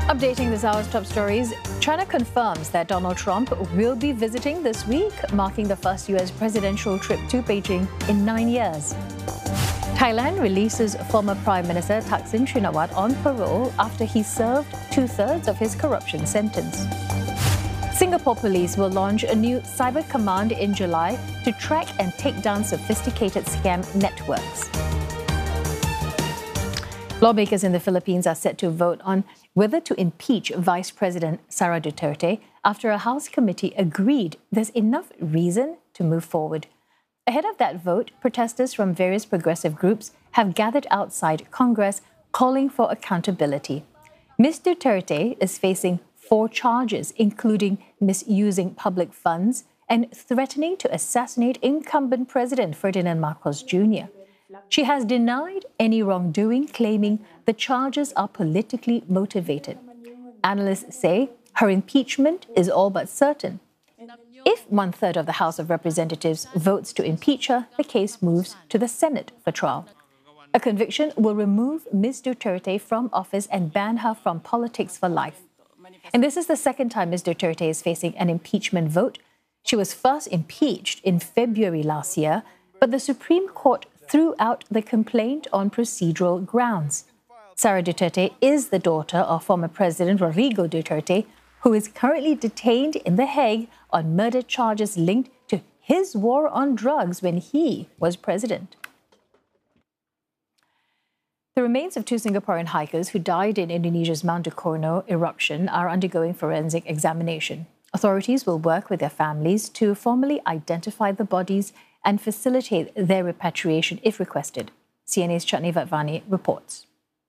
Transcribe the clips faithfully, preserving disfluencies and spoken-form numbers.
Updating this hour's top stories, China confirms that Donald Trump will be visiting this week, marking the first U S presidential trip to Beijing in nine years. Thailand releases former Prime Minister Thaksin Shinawatra on parole after he served two-thirds of his corruption sentence. Singapore police will launch a new cyber command in July to track and take down sophisticated scam networks. Lawmakers in the Philippines are set to vote on whether to impeach Vice President Sara Duterte after a House committee agreed there's enough reason to move forward. Ahead of that vote, protesters from various progressive groups have gathered outside Congress calling for accountability. Miz Duterte is facing four charges, including misusing public funds and threatening to assassinate incumbent President Ferdinand Marcos Junior She has denied any wrongdoing, claiming the charges are politically motivated. Analysts say her impeachment is all but certain. If one-third of the House of Representatives votes to impeach her, the case moves to the Senate for trial. A conviction will remove Miz Duterte from office and ban her from politics for life. And this is the second time Miz Duterte is facing an impeachment vote. She was first impeached in February last year, but the Supreme Court threw out the complaint on procedural grounds. Sara Duterte is the daughter of former President Rodrigo Duterte, who is currently detained in The Hague on murder charges linked to his war on drugs when he was president. The remains of two Singaporean hikers who died in Indonesia's Mount Dukono eruption are undergoing forensic examination. Authorities will work with their families to formally identify the bodies and facilitate their repatriation if requested. C N A's Chatni Vatvani reports.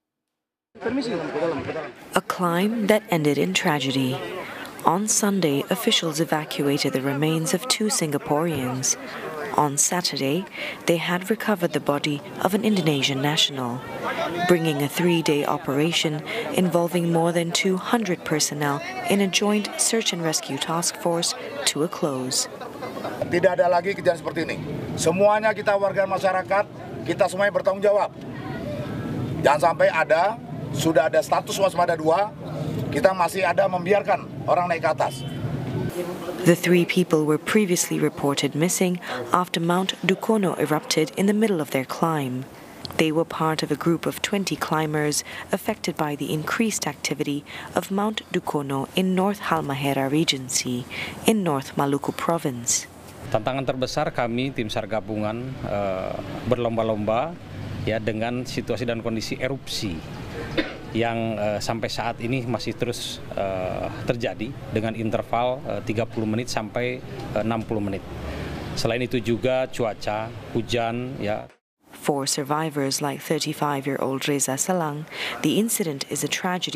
A climb that ended in tragedy. On Sunday, officials evacuated the remains of two Singaporeans. On Saturday, they had recovered the body of an Indonesian national, bringing a three-day operation involving more than two hundred personnel in a joint search and rescue task force to a close. Tidak ada lagi kejadian seperti ini. Semuanya kita warga masyarakat, kita semuanya bertanggung jawab. Jangan sampai ada, sudah ada status waspada dua, kita masih ada membiarkan orang naik ke atas. The three people were previously reported missing after Mount Dukono erupted in the middle of their climb. They were part of a group of twenty climbers affected by the increased activity of Mount Dukono in North Halmahera Regency in North Maluku Province. Tantangan terbesar kami tim SAR gabungan uh, berlomba-lomba ya dengan situasi dan kondisi erupsi yang uh, sampai saat ini masih terus uh, terjadi dengan interval uh, tiga puluh menit sampai uh, enam puluh menit. Selain itu juga cuaca, hujan ya. For survivors like thirty-five-year-old Reza Salang, the incident is a tragedy.